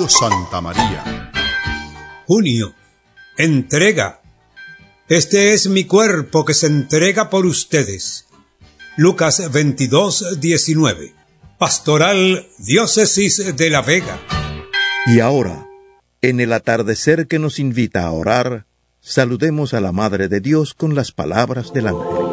Radio Santa María. Junio. Entrega. Este es mi cuerpo que se entrega por ustedes. Lucas 22:19. Pastoral Diócesis de La Vega. Y ahora, en el atardecer que nos invita a orar, saludemos a la Madre de Dios con las palabras del ángel.